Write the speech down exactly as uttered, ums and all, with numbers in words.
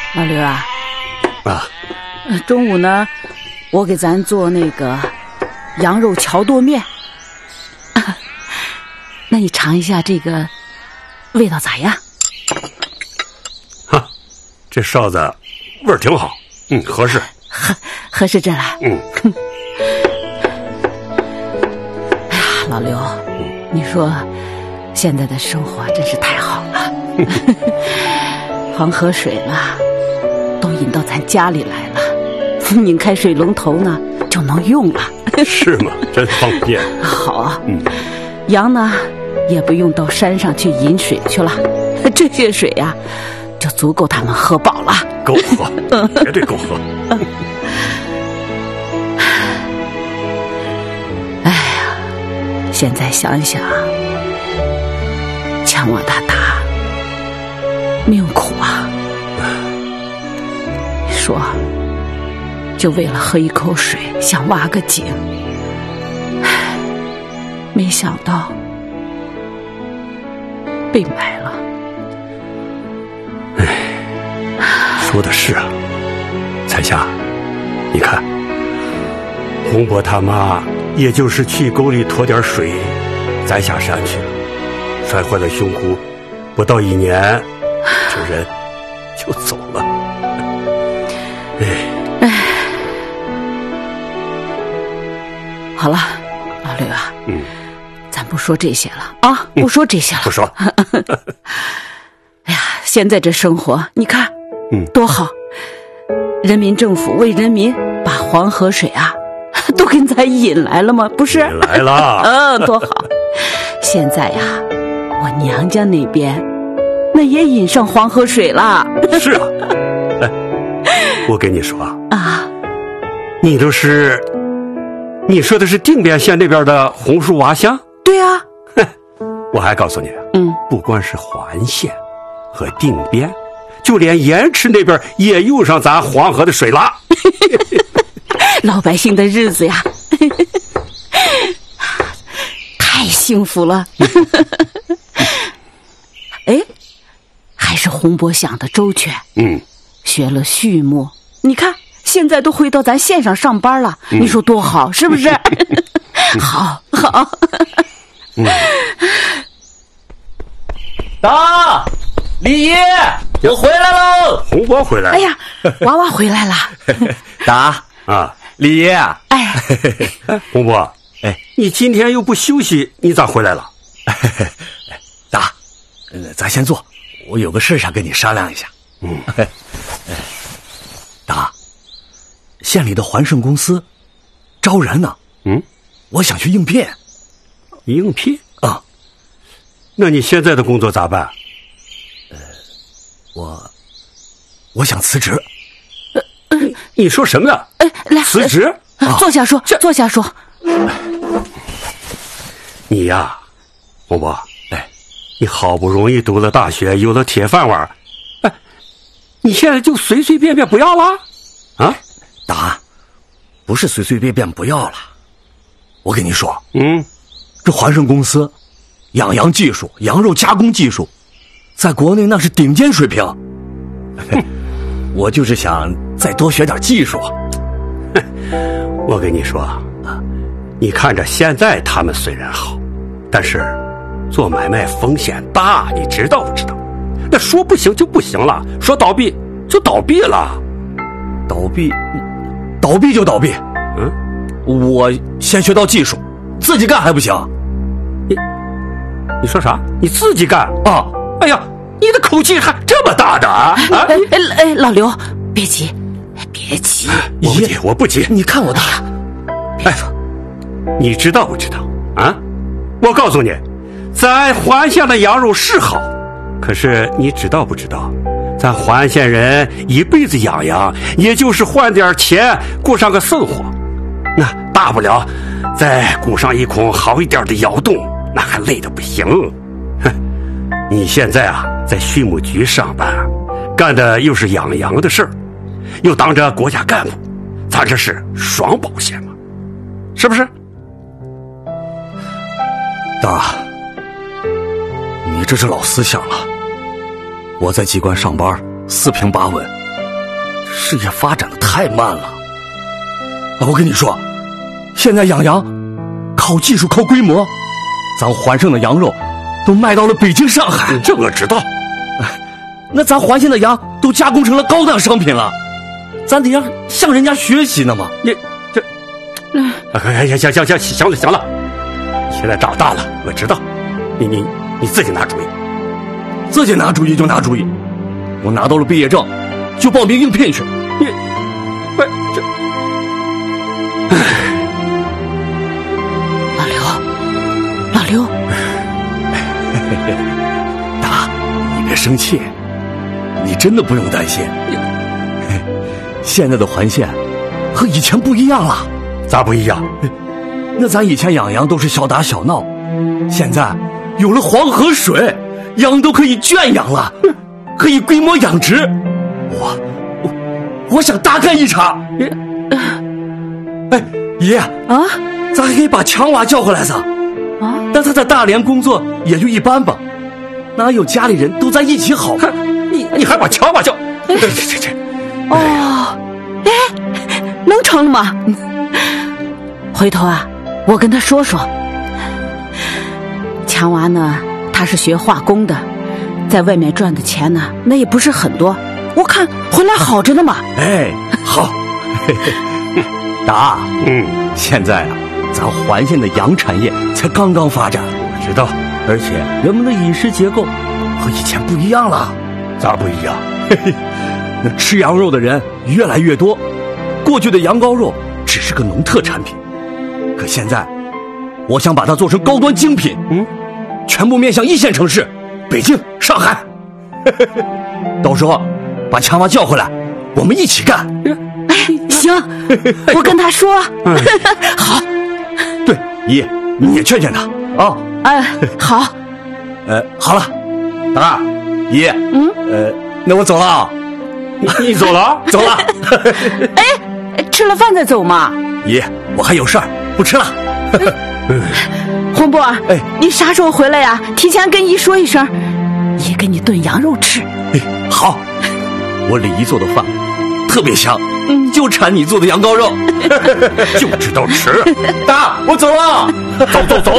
老刘啊， 啊， 中午呢，我给咱做那个羊肉荞剁面，啊，那你尝一下这个味道咋样？ 哈，这臊子味儿挺好，嗯，合适， 合合适着了。 嗯。 哎呀，老刘，你说现在的生活真是太好了，黄河水呢都引到咱家里来了，拧开水龙头呢就能用了。 是吗？真方便。 好啊， 嗯， 羊呢也不用到山上去引水去了，这些水呀、啊、就足够他们喝饱了。 够喝，绝对够喝。 哎呀，现在想想，强我他大命苦啊！你说，就为了喝一口水，想挖个井，唉，没想到被埋了。 唉，说的是啊，彩霞，你看，洪伯他妈也就是去沟里拖点水，再下山去了，摔坏了胸骨，不到一年，这人就走了。唉唉，好了，老刘啊， 嗯， 咱不说这些了啊，不说这些了， 嗯、不说。 哎呀，现在这生活，你看， 嗯， 多好！人民政府为人民把黄河水啊，都给咱引来了吗？不是？ 引来了。 嗯，多好！现在呀，我娘家那边那也引上黄河水了。 是啊，哎，我跟你说啊， 你都是，你说的是定边县那边的红树洼乡？ 对啊。 我还告诉你， 嗯， 不光是环县和定边，就连盐池那边也用上咱黄河的水了。 老百姓的日子呀，太幸福了。哎，还是洪伯想的周全。 嗯， 学了畜牧，你看现在都回到咱县上上班了，嗯、你说多好，是不是？好好。 嗯，达，李爷，我回来喽！ 洪伯回来了。 哎呀，娃娃回来了。 达啊， 李爷啊， 哎， 洪伯， 哎， 你今天又不休息，你咋回来了？ 达，呃，咱先坐，我有个事想跟你商量一下。 嗯， 达，县里的环盛公司招人呢， 嗯， 我想去应聘。 应聘啊？ 那你现在的工作咋办？ 呃，我我想辞职。 呃，你你说什么呀？ 哎，来辞职？ 呃啊、坐下说，坐下说。 你呀，洪伯，哎，你好不容易读了大学，有了铁饭碗，哎，你现在就随随便便不要了？啊？ 达，不是随随便便不要了。我跟你说， 嗯。 这环盛公司养羊技术、羊肉加工技术在国内那是顶尖水平。我就是想再多学点技术。 我跟你说，你看着现在他们虽然好，但是做买卖风险大，你知道不知道？那说不行就不行了，说倒闭就倒闭了。 倒闭倒闭就倒闭。 嗯， 我先学到技术，自己干还不行？ 你你说啥？你自己干啊？ 哎呀，你的口气还这么大的啊！啊哎哎哎，老刘，别急，别急， 我不急，我不急。 你看我的， 哎，你知道不知道啊？我告诉你，咱环县的羊肉是好，可是你知道不知道？咱环县人一辈子养羊，也就是换点钱过上个生活。那大不了再雇上一孔好一点的窑洞，那还累得不行。哼，你现在啊在畜牧局上班，干的又是养羊的事儿，又当着国家干部，咱这是双保险嘛，是不是？ 大，你这是老思想了。我在机关上班，四平八稳， 事业发展的太慢了。我跟你说，现在养羊靠技术靠规模，咱环县的羊肉都卖到了北京上海。 这我知道。 那咱环县的羊都加工成了高档商品了，咱得让向人家学习呢嘛。 你这，哎呀，行行行，行了行了，你现在长大了，我知道，你你你自己拿主意， 自己拿主意就拿主意。我拿到了毕业证，就报名应聘去。 你，不这， 老刘，老刘， 达，你别生气，你真的不用担心。现在的环县和以前不一样了。 咋不一样？ 那咱以前养羊都是小打小闹，现在有了黄河水，羊都可以圈养了，可以规模养殖。我我我想大干一场。哎，爷啊， 咱还可以把强娃叫回来噻。 啊， 但他在大连工作也就一般吧，哪有家里人都在一起好？ 你你还把强娃叫？这这这这。 哦，哎，能成了吗？回头啊，我跟他说说。强娃呢，他是学化工的，在外面赚的钱呢，那也不是很多。我看回来好着呢嘛。 哎，好。达， 嗯， 现在啊，咱环县的羊产业才刚刚发展， 我知道， 而且人们的饮食结构和以前不一样了。 咋不一样？ 嘿嘿，那吃羊肉的人越来越多，过去的羊羔肉只是个农特产品，可现在我想把它做成高端精品，嗯，全部面向一线城市，北京、上海。到时候把强娃叫回来，我们一起干。 哎，行，我跟他说。 嗯、 好。 对，姨，你也劝劝他啊。 哎，好。 呃，好了，达，姨， 嗯， 呃，那我走了啊。 你你走了？ 走了。 哎，吃了饭再走嘛。 姨，我还有事儿，不吃了。 洪波， 哎， 你啥时候回来呀？提前跟姨说一声，姨给你炖羊肉吃。 哎，好，我李姨做的饭特别香， 嗯， 就馋你做的羊羔肉。 就知道吃。 达，我走了。 走走走。